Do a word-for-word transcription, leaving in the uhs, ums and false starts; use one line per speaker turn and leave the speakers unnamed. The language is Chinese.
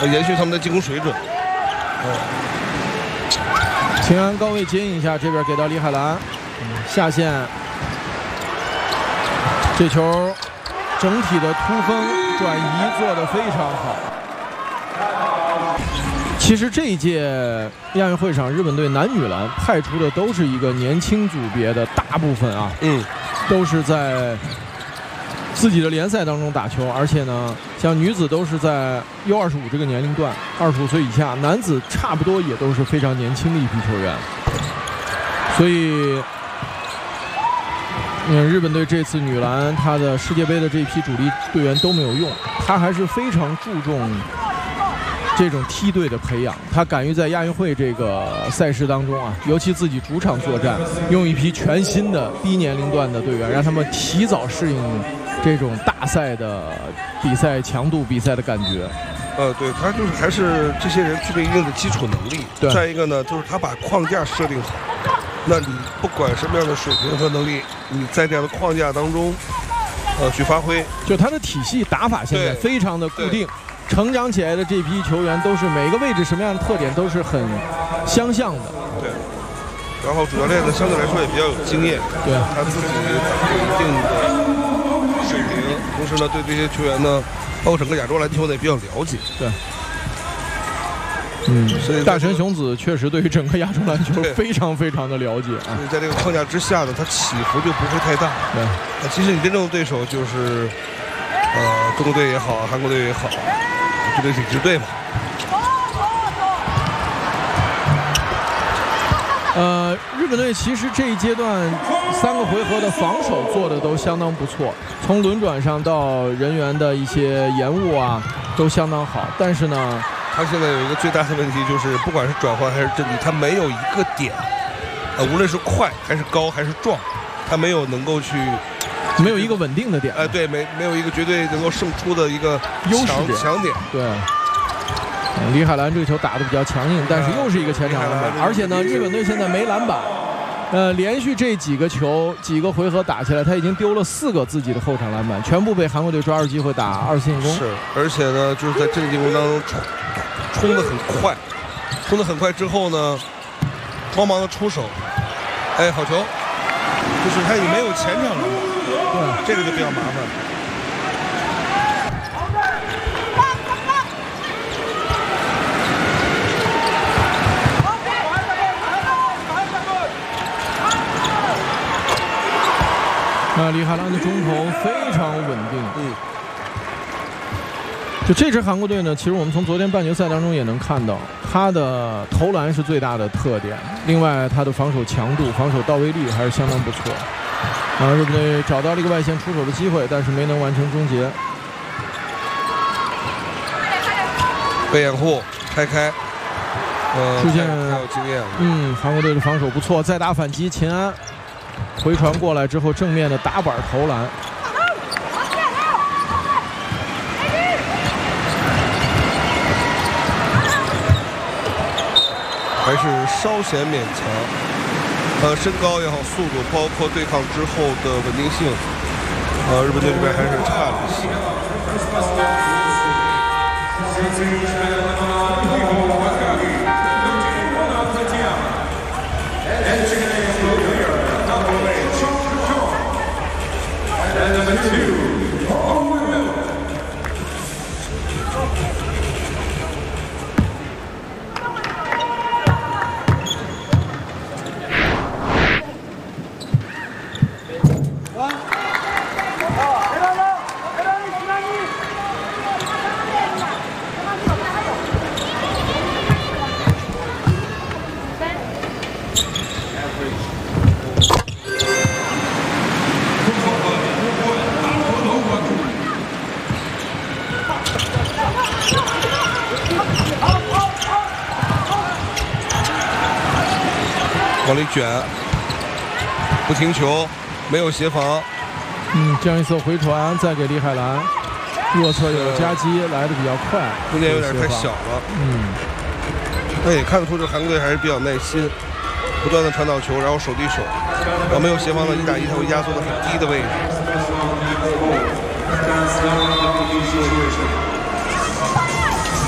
呃延续他们的进攻水准。嗯，
秦安高位接应一下，这边给到李海兰，嗯、下线，这球整体的突锋转移做得非常好。其实这一届亚运会上，日本队男女篮派出的都是一个年轻组别的，大部分啊，
嗯，
都是在自己的联赛当中打球，而且呢，像女子都是在 U 二十五这个年龄段，二十五岁以下，男子差不多也都是非常年轻的一批球员。所以，嗯，日本队这次女篮，她的世界杯的这一批主力队员都没有用，她还是非常注重这种梯队的培养，他敢于在亚运会这个赛事当中啊，尤其自己主场作战，用一批全新的低年龄段的队员，让他们提早适应这种大赛的比赛强度、比赛的感觉。
呃，对，他就是还是这些人具备一定的基础能力。
对。
再一个呢，就是他把框架设定好，那你不管什么样的水平和能力，你在这样的框架当中，呃，去发挥。
就他的体系打法现在非常的固定。成长起来的这批球员都是每个位置什么样的特点都是很相像的。
对。然后主教练呢，相对来说也比较有经验，
对，
他自己有一定的水平，同时呢，对这些球员呢，包括整个亚洲篮球呢也比较了解。
对。嗯，所以大神雄子确实对于整个亚洲篮球非常非常的了解啊。
在这个框架之下呢，他起伏就不会太大。
对。
那其实你真正的对手就是，呃，中国队也好，韩国队也好。这个是支队嘛？
呃，日本队其实这一阶段三个回合的防守做的都相当不错，从轮转上到人员的一些延误啊，都相当好。但是呢，
他现在有一个最大的问题就是，不管是转换还是阵地，他没有一个点，呃，无论是快还是高还是壮，他没有能够去。
没有一个稳定的点，
哎、呃，对，没没有一个绝对能够胜出的一个
优势
点强点。
对，嗯、李海兰这个球打得比较强硬，但是又是一个前场篮板，而且呢，日本队现在没篮板，呃，连续这几个球几个回合打起来，他已经丢了四个自己的后场篮板，全部被韩国队抓住机会打二次进攻。
是，而且呢，就是在阵地进攻当中冲冲得很快，冲得很快之后呢，慌忙的出手，哎，好球，就是他已经没有前场篮板。对，这个就比较麻烦。
那李海兰的中投非常稳定。
嗯。
就这支韩国队呢，其实我们从昨天半决赛当中也能看到，他的投篮是最大的特点，另外他的防守强度、防守到位率还是相当不错。啊，日本队找到了一个外线出手的机会，但是没能完成终结。
被掩护，开开，呃，
出现
还有经验。
嗯，韩国队的防守不错，再打反击，秦安回传过来之后，正面的打板投篮。
还是稍显勉强。呃，身高也好，速度，包括对抗之后的稳定性，呃，日本队这边还是差了一些。往里卷，不停球，没有协防。
嗯，这样一次回传，再给李海兰，右侧有夹击，来的比较快，
空间有点太小了。
嗯，
那也看得出这韩国队还是比较耐心，不断的传导球，然后手递手，然后没有协防的一打一，他会压缩的很低的位置。